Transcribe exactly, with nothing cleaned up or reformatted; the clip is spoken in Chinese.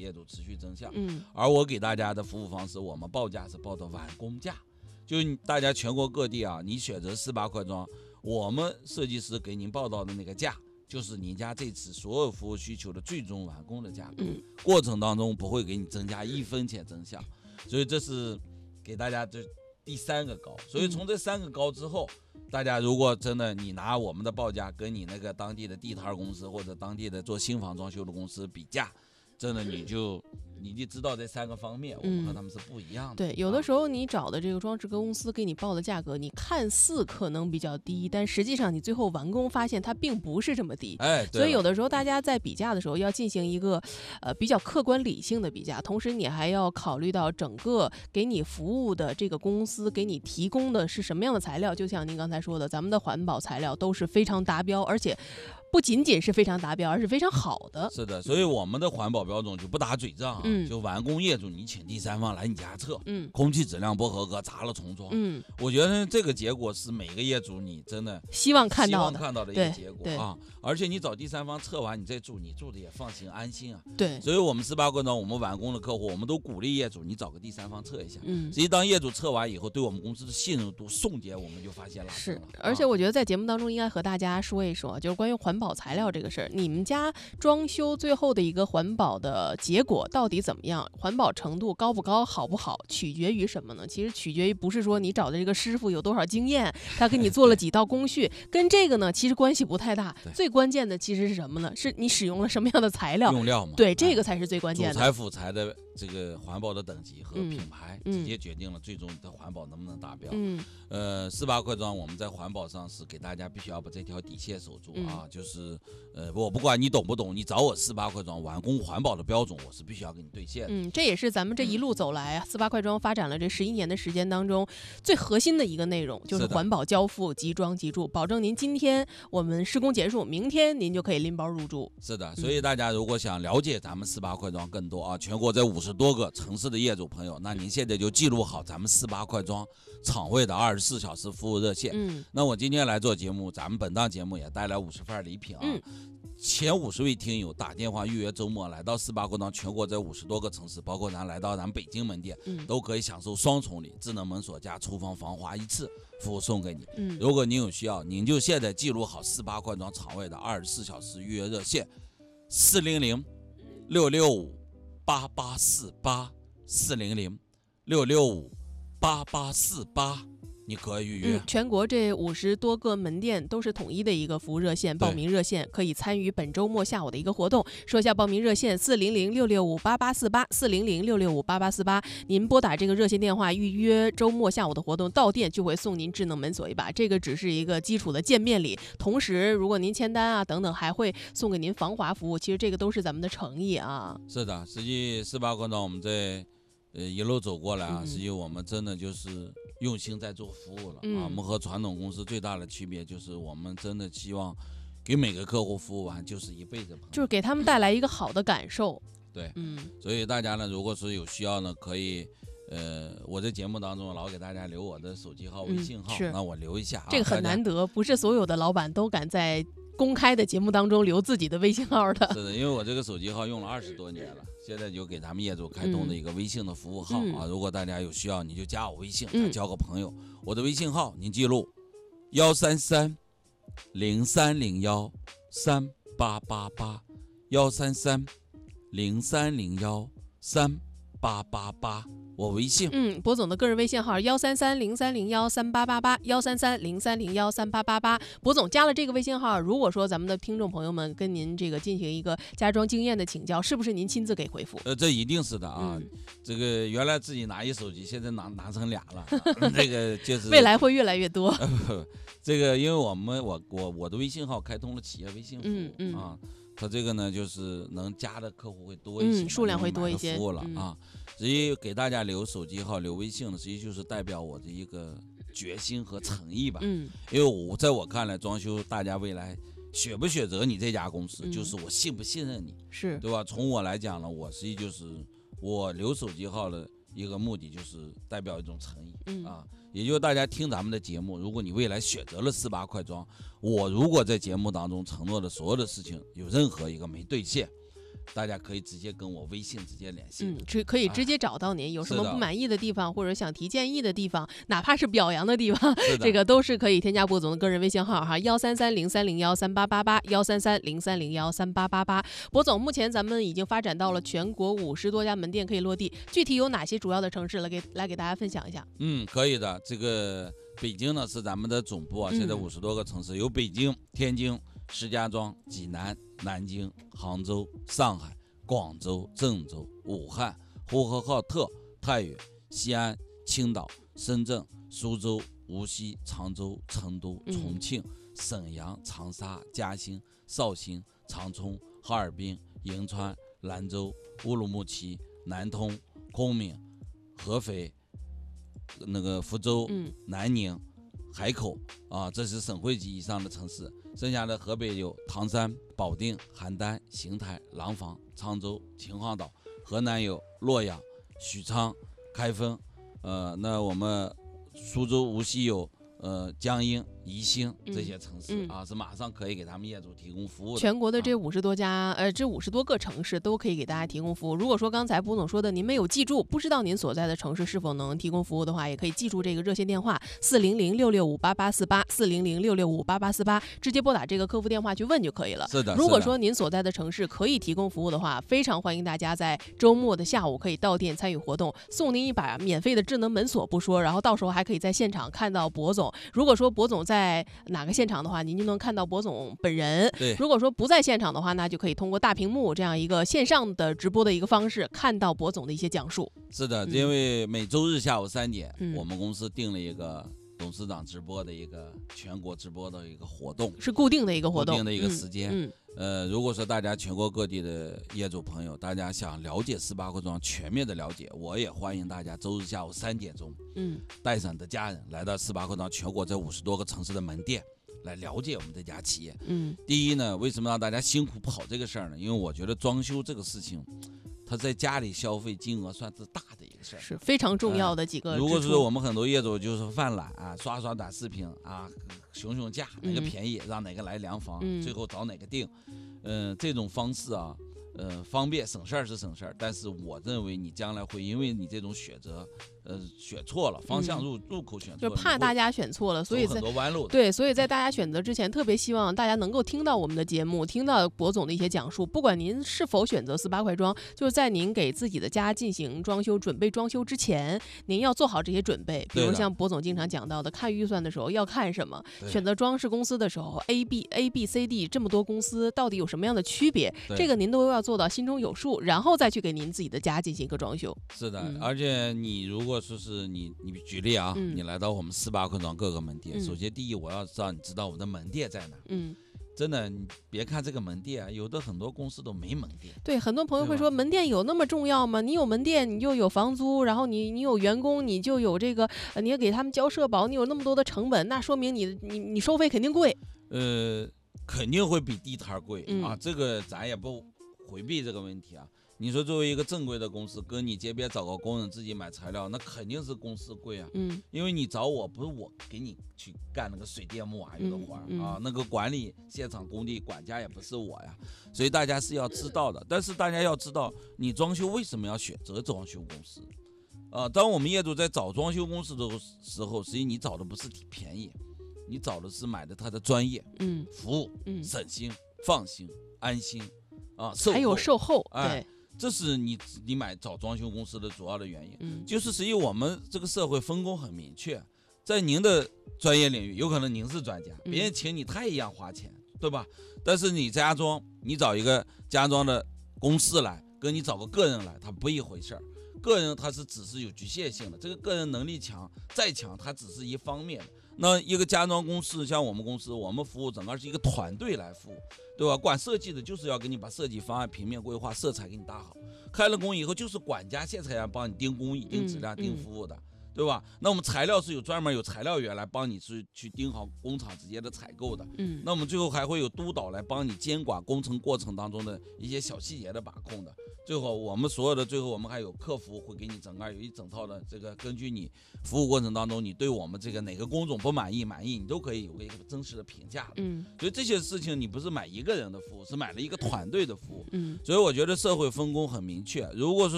业主持续增项。 嗯， 而我给大家的服务方式，我们报价是报的完工价，就大家全国各地啊，你选择四八快装，我们设计师给您报到的那个价，就是您家这次所有服务需求的最终完工的价格。 嗯， 过程当中不会给你增加一分钱增项，所以这是给大家这第三个高。所以从这三个高之后，大家如果真的你拿我们的报价跟你那个当地的地摊公司或者当地的做新房装修的公司比价，真的你就你就知道这三个方面，我们和他们是不一样的。 对，有的时候你找的这个装饰公司给你报的价格，你看似可能比较低，但实际上你最后完工发现它并不是这么低。 哎， 所以有的时候大家在比价的时候要进行一个呃比较客观理性的比价，同时你还要考虑到整个给你服务的这个公司给你提供的是什么样的材料。就像您刚才说的，咱们的环保材料都是非常达标，而且不仅仅是非常达标，而是非常好的。 是的，所以我们的环保标准就不打嘴仗啊， 嗯、 就完工业主你请第三方来你家测， 嗯， 空气质量不合格，砸了重装。 嗯， 我觉得这个结果是每个业主你真的希望看到的， 希望看到的一个结果啊。 对， 而且你找第三方测完，你再住，你住的也放心安心啊。 对， 所以我们四八快装，我们完工的客户，我们都鼓励业主你找个第三方测一下。 嗯， 实际当业主测完以后，对我们公司的信任度瞬间我们就发现了。 是，而且我觉得在节目当中应该和大家说一说，就是关于环保材料这个事儿。你们家装修最后的一个环保的结果到底怎么样？环保程度高不高、好不好，取决于什么呢？其实取决于不是说你找的这个师傅有多少经验，他给你做了几道工序，跟这个呢其实关系不太大。最关键的其实是什么呢？是你使用了什么样的材料？ 用料嘛。 对，这个才是最关键的。 主材辅材的这个环保的等级和品牌， 嗯、 直接决定了最终你的环保能不能达标。 嗯， 呃，四八快装我们在环保上是给大家必须要把这条底线守住啊， 嗯、 就是呃，我不管你懂不懂，你找我四八快装完工环保的标准，我是必须要给你兑现的。 嗯，这也是咱们这一路走来啊，四八快装发展了这十一年的时间当中最核心的一个内容，就是环保交付，即装即住，保证您今天我们施工结束，明天您就可以拎包入住。 是的，所以大家如果想了解咱们四八快装更多啊，全国在五十多个城市的业主朋友，那您现在就记录好咱们四八快装厂位的二十四小时服务热线。 嗯， 那我今天来做节目，咱们本档节目也带来五十份礼品啊。 嗯， 前五十位听友打电话预约周末来到四八快装，全国在五十多个城市，包括咱来到咱北京门店， 嗯、 都可以享受双重礼，智能门锁加厨房防滑一次服务送给你。 嗯， 如果您有需要，您就现在记录好四八快装厂位的二十四小时预约热线：四零零六六五八八四八四零零六六五八八四八。你可以预约、 嗯、全国这五十多个门店都是统一的一个服务热线，报名热线可以参与本周末下午的一个活动。说一下报名热线：四零零六六五八八四八，四零零六六五八八四八。您拨打这个热线电话预约周末下午的活动，到店就会送您智能门锁一把。这个只是一个基础的见面礼，同时如果您签单啊等等，还会送给您防滑服务。其实这个都是咱们的诚意啊。 是的，实际四八快装我们在呃一路走过来啊，实际我们真的就是用心在做服务了、 嗯、 啊。我们和传统公司最大的区别就是我们真的希望给每个客户服务完就是一辈子朋友， 就是给他们带来一个好的感受。 对， 嗯， 所以大家呢，如果是有需要呢，可以。呃，我在节目当中老给大家留我的手机号、微信号， 嗯、 那我留一下、啊。 这个很难得，不是所有的老板都敢在公开的节目当中留自己的微信号的。 是的，因为我这个手机号用了二十多年了，现在就给咱们业主开通的一个微信的服务号、嗯、啊。如果大家有需要，你就加我微信，咱交个朋友。嗯、我的微信号您记录：幺三三零三零幺三八八八，幺三三零三零幺三八八八。我微信， 嗯，博总的个人微信号幺三三零三零幺三八八八，幺三三零三零幺三八八八。博总加了这个微信号，如果说咱们的听众朋友们跟您这个进行一个家装经验的请教，是不是您亲自给回复？ 呃，这一定是的啊。嗯、这个原来自己拿一手机，现在拿拿成俩了，啊、这个就是未来会越来越多。 呃、这个因为我们我我我的微信号开通了企业微信服务、 嗯嗯、 啊。它这个呢，就是能加的客户会多一些， 嗯，数量会多一些。 服务了、嗯、啊，实际给大家留手机号、留微信呢，实际就是代表我的一个决心和诚意吧。 嗯， 因为我在我看来，装修大家未来选不选择你这家公司， 嗯、 就是我信不信任你， 是对吧？从我来讲呢，我实际就是我留手机号的一个目的，就是代表一种诚意、 嗯、 啊。也就是大家听咱们的节目，如果你未来选择了四八快装，我如果在节目当中承诺的所有的事情有任何一个没兑现， 大家可以直接跟我微信直接联系。 嗯，直可以直接找到您，哎、有什么不满意的地方，或者想提建议的地方，哪怕是表扬的地方，这个都是可以添加博总的个人微信号哈，幺三三零三零幺三八八八，幺三三零三零幺三八八八。博总，目前咱们已经发展到了全国五十多家门店可以落地，具体有哪些主要的城市来给来给大家分享一下？ 嗯，可以的。这个北京呢是咱们的总部啊，现在五十多个城市，有北京、天津、石家庄、济南、南京、杭州、上海、广州、郑州、武汉、呼和浩特、太原、西安、青岛、深圳、苏州、无锡、常州、成都、重庆、沈阳、长沙、嘉兴、绍兴、长春、哈尔滨、银川、兰州、乌鲁木齐、南通、昆明、合肥、那个福州、嗯、南宁、海口啊，这是省会级以上的城市。剩下的河北有唐山、保定、邯郸、邢台、廊坊、沧州、秦皇岛；河南有洛阳、许昌、开封。呃，那我们苏州、无锡有呃江阴、宜兴这些城市、嗯、啊，是马上可以给他们业主提供服务的。 全国的这五十多家、啊、呃，这五十多个城市都可以给大家提供服务。如果说刚才博总说的您没有记住，不知道您所在的城市是否能提供服务的话，也可以记住这个热线电话四零零六六五八八四八四零零六六五八八四八，直接拨打这个客服电话去问就可以了。 是的。 如果说您所在的城市可以提供服务的话，非常欢迎大家在周末的下午可以到店参与活动，送您一把免费的智能门锁不说，然后到时候还可以在现场看到博总。如果说博总在哪个现场的话，您就能看到博总本人。 对， 如果说不在现场的话，那就可以通过大屏幕这样一个线上的直播的一个方式，看到博总的一些讲述。 是的， 嗯、 因为每周日下午三点、嗯，我们公司定了一个董事长直播的一个全国直播的一个活动， 是固定的一个活动， 固定的一个时间。 嗯嗯呃，如果说大家全国各地的业主朋友，大家想了解斯巴克庄全面的了解，我也欢迎大家周日下午三点钟，嗯，带上你的家人来到斯巴克庄全国这五十多个城市的门店。来了解我们这家企业。嗯，第一呢，为什么让大家辛苦跑这个事儿呢？因为我觉得装修这个事情，它在家里消费金额算是大的一个事儿， 是非常重要的几个、呃。 如果是我们很多业主就是犯懒啊，刷刷短视频啊，熊熊价哪个便宜、嗯、让哪个来量房、嗯，最后找哪个定，嗯、呃，这种方式啊。呃，方便省事儿是省事儿，但是我认为你将来会因为你这种选择，呃，选错了方向入、嗯、入口选错了， 就怕大家选错了，所以在很多弯路。 对，所以在大家选择之前，特别希望大家能够听到我们的节目，听到博总的一些讲述。不管您是否选择斯巴快装，就是在您给自己的家进行装修、准备装修之前，您要做好这些准备。比如像博总经常讲到的，看预算的时候要看什么，选择装饰公司的时候 ，A B A B C D 这么多公司到底有什么样的区别，这个您都要做到心中有数，然后再去给您自己的家进行一个装修。 是的，嗯、而且你如果说是你，你举例啊，嗯、你来到我们斯巴克庄各个门店、嗯，首先第一，我要知道你知道我的门店在哪。嗯。真的，你别看这个门店啊，有的很多公司都没门店。 对，很多朋友会说，门店有那么重要吗？你有门店，你就有房租，然后你你有员工，你就有这个，呃、你也给他们交社保，你有那么多的成本，那说明你你你收费肯定贵。 呃，肯定会比地摊贵、嗯、啊，这个咱也不回避这个问题啊。你说作为一个正规的公司，跟你街边找个工人自己买材料，那肯定是公司贵啊。嗯，因为你找我不是我给你去干那个水电木瓦油的活、嗯嗯、啊，那个管理现场工地管家也不是我呀，所以大家是要知道的。但是大家要知道，你装修为什么要选择装修公司？啊，当我们业主在找装修公司的时候，实际你找的不是便宜，你找的是买的他的专业、嗯，服务、嗯，省心、放心、安心，啊，售后还有售后， 哎。对，这是你你买找装修公司的主要的原因，嗯，就是实际我们这个社会分工很明确，在您的专业领域，有可能您是专家，别人请你他也一样花钱，对吧？但是你家装，你找一个家装的公司来，跟你找个个人来，它不一回事儿。个人他是只是有局限性的，这个个人能力强再强，它只是一方面。那一个家装公司，像我们公司，我们服务整个是一个团队来服务，对吧？管设计的就是要给你把设计方案、平面规划、色彩给你搭好，开了工以后就是管家现场要帮你定工艺、定质量、定服务的。嗯嗯对吧？那我们材料是有专门有材料员来帮你去去盯好工厂直接的采购的。 嗯， 那我们最后还会有督导来帮你监管工程过程当中的一些小细节的把控的。最后我们所有的最后我们还有客服会给你整个有一整套的这个，根据你服务过程当中你对我们这个哪个工种不满意满意，你都可以有一个真实的评价的。 嗯， 所以这些事情你不是买一个人的服务，是买了一个团队的服务。 嗯， 所以我觉得社会分工很明确。如果说